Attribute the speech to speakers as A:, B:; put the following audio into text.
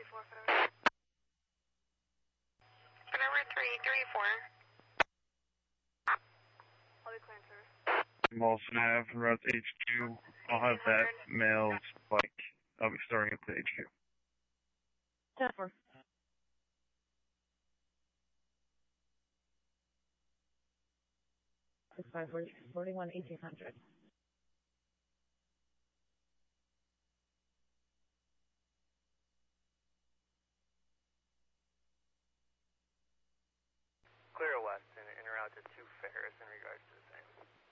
A: Number 334. I'll be clearing service.
B: Molson Ave, Route HQ. I'll have that mailed, like, I'll be starting at the HQ.
C: 10-4. It's 541 1800.
D: Clear west and en route to 2 Ferris in regards to